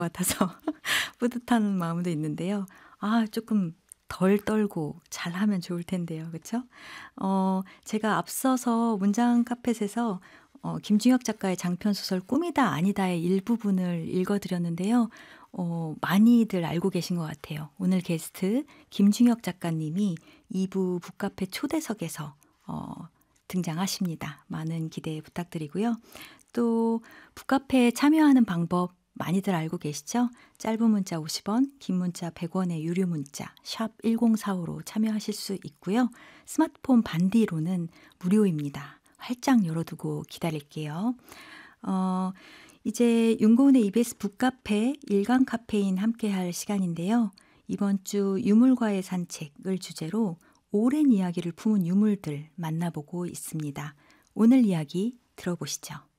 같아서 뿌듯한 마음도 있는데요. 아 조금 덜 떨고 잘하면 좋을 텐데요. 그쵸? 제가 앞서서 문장 카펫에서 김중혁 작가의 장편 소설 꿈이다 아니다의 일부분을 읽어 드렸는데요. 많이들 알고 계신 것 같아요. 오늘 게스트 김중혁 작가님이 2부 북카페 초대석에서 등장하십니다. 많은 기대 부탁드리고요. 또 북카페에 참여하는 방법 많이들 알고 계시죠? 짧은 문자 50원, 긴 문자 100원의 유료 문자 샵 1045로 참여하실 수 있고요. 스마트폰 반디로는 무료입니다. 활짝 열어두고 기다릴게요. 어, 이제 윤고은의 EBS 북카페 일간 카페인 함께할 시간인데요. 이번 주 유물과의 산책을 주제로 오랜 이야기를 품은 유물들 만나보고 있습니다. 오늘 이야기 들어보시죠.